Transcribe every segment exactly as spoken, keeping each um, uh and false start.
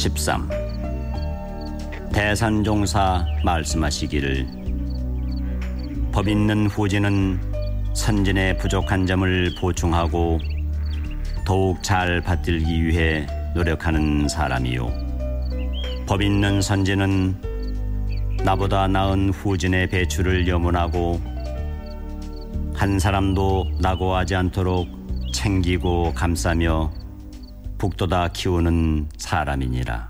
십삼. 대산종사 말씀하시기를 법 있는 후진은 선진의 부족한 점을 보충하고 더욱 잘 받들기 위해 노력하는 사람이요, 법 있는 선진은 나보다 나은 후진의 배출을 염원하고 한 사람도 낙오하지 않도록 챙기고 감싸며 북돋아 키우는 사람이니라.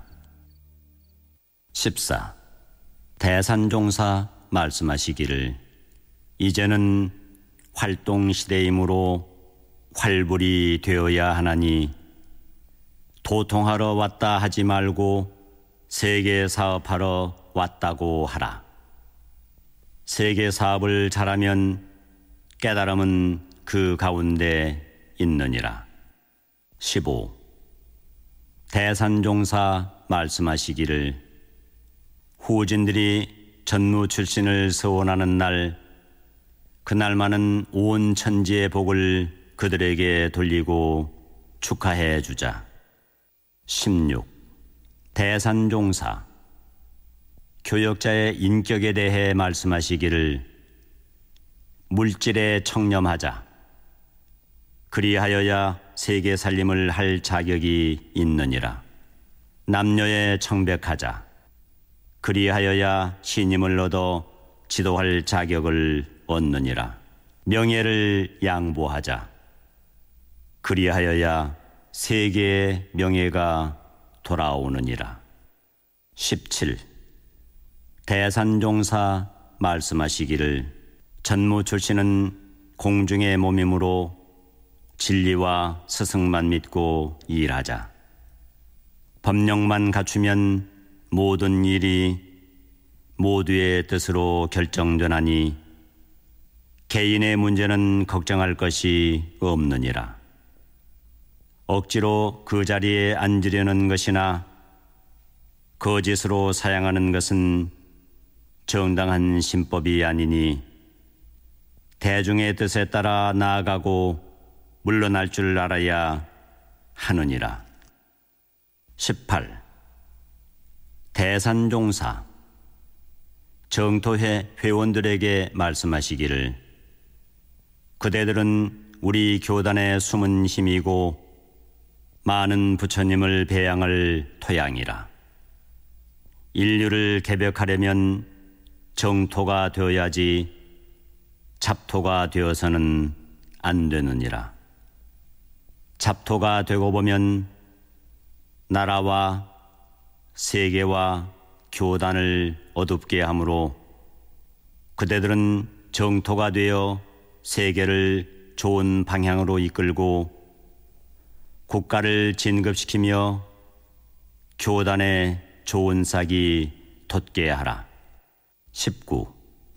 십사. 대산종사 말씀하시기를 이제는 활동시대이므로 활불이 되어야 하나니 도통하러 왔다 하지 말고 세계사업하러 왔다고 하라. 세계사업을 잘하면 깨달음은 그 가운데 있느니라. 십오. 대산종사 말씀하시기를 후진들이 전무 출신을 서원하는 날, 그날만은 온 천지의 복을 그들에게 돌리고 축하해 주자. 십육. 대산종사 교역자의 인격에 대해 말씀하시기를 물질에 청렴하자. 그리하여야 세계 살림을 할 자격이 있느니라. 남녀에 청백하자. 그리하여야 신임을 얻어 지도할 자격을 얻느니라. 명예를 양보하자. 그리하여야 세계의 명예가 돌아오느니라. 십칠. 대산종사 말씀하시기를 전무 출신은 공중의 몸이므로 진리와 스승만 믿고 일하자. 법령만 갖추면 모든 일이 모두의 뜻으로 결정되나니 개인의 문제는 걱정할 것이 없느니라. 억지로 그 자리에 앉으려는 것이나 거짓으로 사양하는 것은 정당한 신법이 아니니 대중의 뜻에 따라 나아가고 물러날 줄 알아야 하느니라. 십팔. 대산종사 정토회 회원들에게 말씀하시기를 그대들은 우리 교단의 숨은 힘이고 많은 부처님을 배양할 토양이라. 인류를 개벽하려면 정토가 되어야지 잡토가 되어서는 안 되느니라. 잡토가 되고 보면 나라와 세계와 교단을 어둡게 하므로 그대들은 정토가 되어 세계를 좋은 방향으로 이끌고 국가를 진급시키며 교단의 좋은 싹이 돋게 하라. 십구.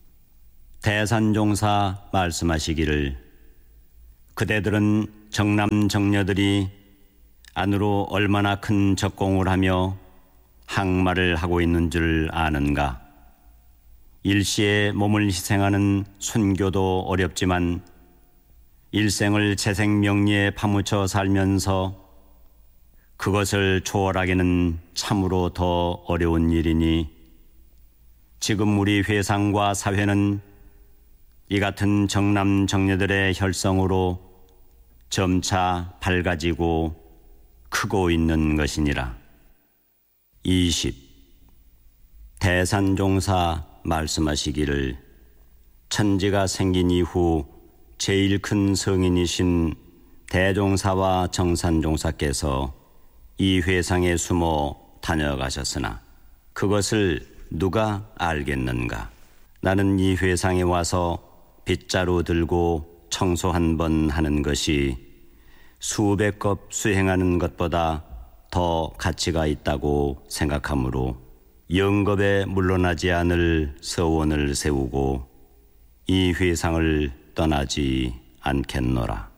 대산종사 말씀하시기를 그대들은 정남 정녀들이 안으로 얼마나 큰 적공을 하며 항마를 하고 있는 줄 아는가. 일시에 몸을 희생하는 순교도 어렵지만 일생을 재생명리에 파묻혀 살면서 그것을 초월하기는 참으로 더 어려운 일이니 지금 우리 회상과 사회는 이 같은 정남 정녀들의 혈성으로 점차 밝아지고 크고 있는 것이니라. 이십. 대산종사 말씀하시기를 천지가 생긴 이후 제일 큰 성인이신 대종사와 정산종사께서 이 회상에 숨어 다녀가셨으나 그것을 누가 알겠는가. 나는 이 회상에 와서 빗자루 들고 청소 한 번 하는 것이 수백 겁 수행하는 것보다 더 가치가 있다고 생각하므로 영겁에 물러나지 않을 서원을 세우고 이 회상을 떠나지 않겠노라.